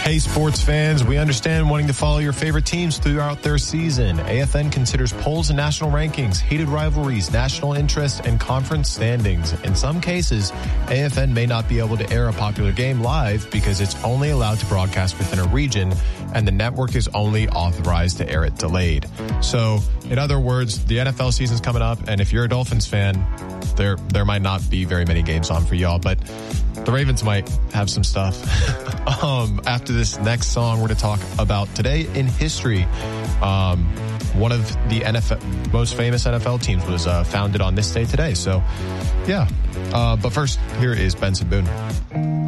Hey, sports fans, we understand wanting to follow your favorite teams throughout their season. AFN considers polls and national rankings, heated rivalries, national interest, and conference standings. In some cases, AFN may not be able to air a popular game live because it's only allowed to broadcast within a region, and the network is only authorized to air it delayed. So, in other words, the NFL season's coming up, and if you're a Dolphins fan, there might not be very many games on for y'all, but the Ravens might have some stuff. After this next song, we're going to talk about today in history. One of the NFL, most famous NFL teams was founded on this day today. So, yeah. But first, here is Benson Boone.